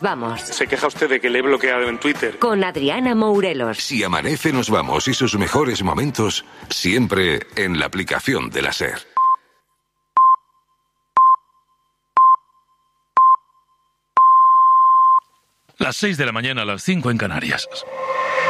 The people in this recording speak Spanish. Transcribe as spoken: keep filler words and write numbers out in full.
Vamos. Se queja usted de que le he bloqueado en Twitter. Con Adriana Mourelos. Si amanece, nos vamos y sus mejores momentos siempre en la aplicación de la SER. Las seis de la mañana, a las cinco en Canarias.